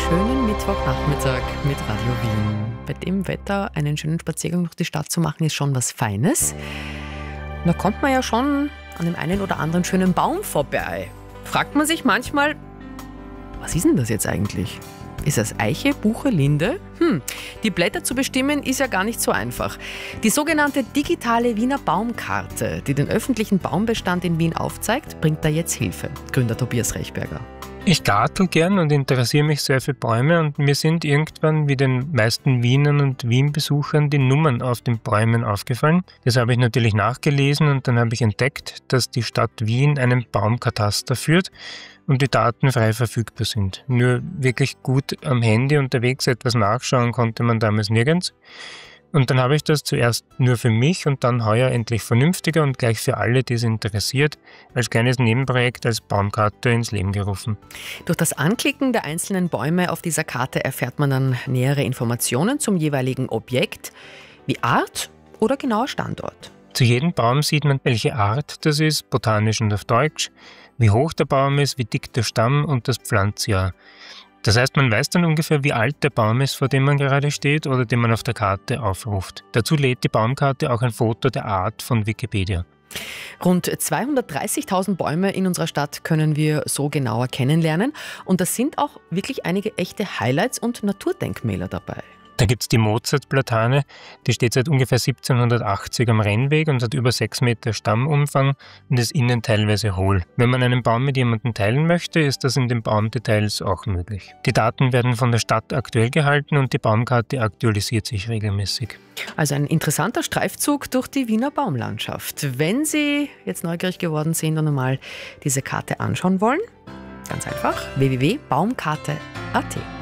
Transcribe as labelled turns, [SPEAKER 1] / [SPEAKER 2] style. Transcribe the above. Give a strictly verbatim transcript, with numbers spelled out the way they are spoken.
[SPEAKER 1] schönen Mittwochnachmittag mit Radio Wien. Bei dem Wetter einen schönen Spaziergang durch die Stadt zu machen, ist schon was Feines. Da kommt man ja schon an dem einen oder anderen schönen Baum vorbei. Fragt man sich manchmal, was ist denn das jetzt eigentlich? Ist das Eiche, Buche, Linde? Hm, die Blätter zu bestimmen ist ja gar nicht so einfach. Die sogenannte digitale Wiener Baumkarte, die den öffentlichen Baumbestand in Wien aufzeigt, bringt da jetzt Hilfe. Gründer Tobias Rechberger.
[SPEAKER 2] Ich gartel gern und interessiere mich sehr für Bäume und mir sind irgendwann wie den meisten Wienern und Wien-Besuchern die Nummern auf den Bäumen aufgefallen. Das habe ich natürlich nachgelesen und dann habe ich entdeckt, dass die Stadt Wien einen Baumkataster führt und die Daten frei verfügbar sind. Nur wirklich gut am Handy unterwegs etwas nachschauen konnte man damals nirgends. Und dann habe ich das zuerst nur für mich und dann heuer endlich vernünftiger und gleich für alle, die es interessiert, als kleines Nebenprojekt als Baumkarte ins Leben gerufen.
[SPEAKER 1] Durch das Anklicken der einzelnen Bäume auf dieser Karte erfährt man dann nähere Informationen zum jeweiligen Objekt, wie Art oder genauer Standort.
[SPEAKER 2] Zu jedem Baum sieht man, welche Art das ist, botanisch und auf Deutsch, wie hoch der Baum ist, wie dick der Stamm und das Pflanzjahr. Das heißt, man weiß dann ungefähr, wie alt der Baum ist, vor dem man gerade steht oder den man auf der Karte aufruft. Dazu lädt die Baumkarte auch ein Foto der Art von Wikipedia.
[SPEAKER 1] Rund zweihundertdreißigtausend Bäume in unserer Stadt können wir so genauer kennenlernen. Und das sind auch wirklich einige echte Highlights und Naturdenkmäler dabei.
[SPEAKER 2] Da gibt es die Mozart-Platane, die steht seit ungefähr siebzehnhundertachtzig am Rennweg und hat über sechs Meter Stammumfang und ist innen teilweise hohl. Wenn man einen Baum mit jemandem teilen möchte, ist das in den Baumdetails auch möglich. Die Daten werden von der Stadt aktuell gehalten und die Baumkarte aktualisiert sich regelmäßig.
[SPEAKER 1] Also ein interessanter Streifzug durch die Wiener Baumlandschaft. Wenn Sie jetzt neugierig geworden sind und einmal diese Karte anschauen wollen, ganz einfach w w w punkt baumkarte punkt a t.